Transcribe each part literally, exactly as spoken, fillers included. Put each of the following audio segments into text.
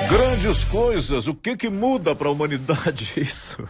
Grandes coisas, o que que muda para a humanidade isso?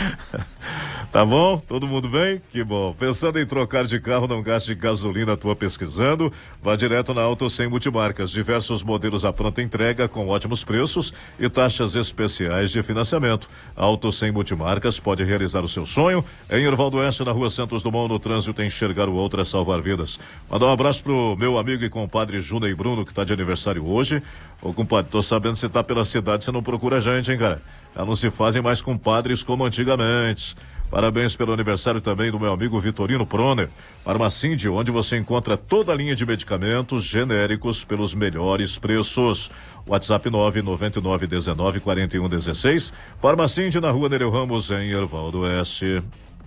Tá bom? Todo mundo bem? Que bom. Pensando em trocar de carro, não gaste gasolina à toa pesquisando. Vá direto na Auto cem Multimarcas. Diversos modelos à pronta entrega com ótimos preços e taxas especiais de financiamento. Auto cem Multimarcas pode realizar o seu sonho. Em Ervaldo Oeste, na Rua Santos Dumont, no trânsito, enxergar o outro é salvar vidas. Mandar um abraço pro meu amigo e compadre Júnior e Bruno, que tá de aniversário hoje. Ô, compadre, tô sabendo que você tá pela cidade, você não procura a gente, hein, cara? Já não se fazem mais compadres como antigamente. Parabéns pelo aniversário também do meu amigo Vitorino Proner. Farmacinde, onde você encontra toda a linha de medicamentos genéricos pelos melhores preços. WhatsApp nove nove nove um nove quatro um um seis. Farmacinde, na Rua Nereu Ramos, em Ervaldo Oeste.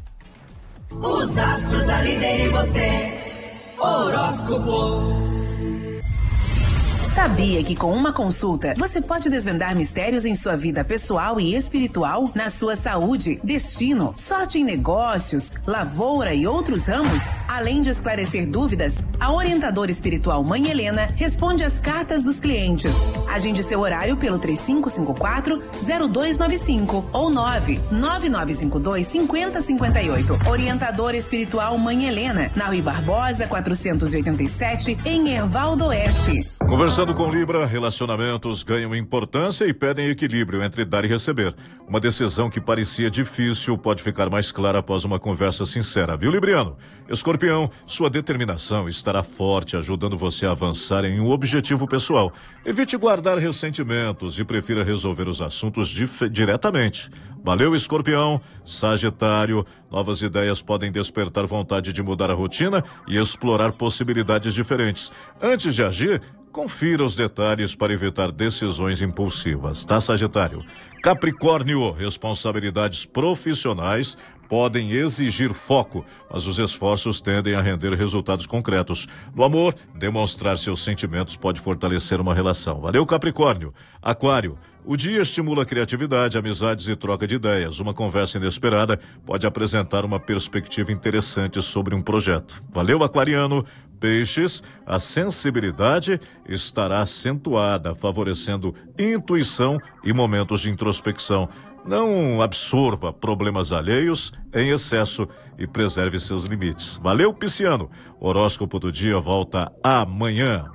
Os astros alinham em você. Horóscopo. Sabia que com uma consulta você pode desvendar mistérios em sua vida pessoal e espiritual, na sua saúde, destino, sorte em negócios, lavoura e outros ramos? Além de esclarecer dúvidas, a orientadora espiritual Mãe Helena responde às cartas dos clientes. Agende seu horário pelo três cinco cinco quatro, zero dois nove cinco ou nove nove nove cinco dois, cinco zero cinco oito. Orientadora espiritual Mãe Helena, na Rui Barbosa, quatrocentos e oitenta e sete, em Ervaldo Oeste. Conversando com Libra, relacionamentos ganham importância e pedem equilíbrio entre dar e receber. Uma decisão que parecia difícil pode ficar mais clara após uma conversa sincera, viu, Libriano? Escorpião, sua determinação estará forte, ajudando você a avançar em um objetivo pessoal. Evite guardar ressentimentos e prefira resolver os assuntos dif- diretamente. Valeu, Escorpião. Sagitário, novas ideias podem despertar vontade de mudar a rotina e explorar possibilidades diferentes. Antes de agir, confira os detalhes para evitar decisões impulsivas, tá, Sagitário? Capricórnio, responsabilidades profissionais podem exigir foco, mas os esforços tendem a render resultados concretos. No amor, demonstrar seus sentimentos pode fortalecer uma relação. Valeu, Capricórnio. Aquário, o dia estimula a criatividade, amizades e troca de ideias. Uma conversa inesperada pode apresentar uma perspectiva interessante sobre um projeto. Valeu, Aquariano. Peixes, a sensibilidade estará acentuada, favorecendo intuição e momentos de introspecção. Não absorva problemas alheios em excesso e preserve seus limites. Valeu, Pisciano. Horóscopo do dia volta amanhã.